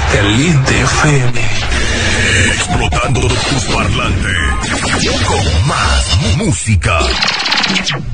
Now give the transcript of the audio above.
Caliente FM. Explotando tus parlantes con más música.